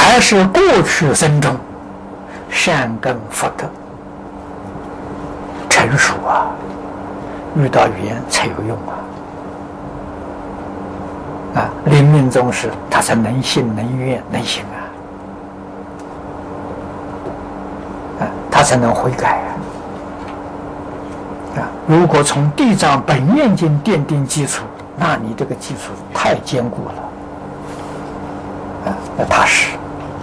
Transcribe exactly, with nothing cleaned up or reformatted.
还是过去生中善根福德成熟啊，遇到语言才有用啊！啊，临命终时他才能信能愿能行啊！啊，他才能悔改啊！啊，如果从地藏本愿经奠定基础，那你这个基础太坚固了啊，那踏实。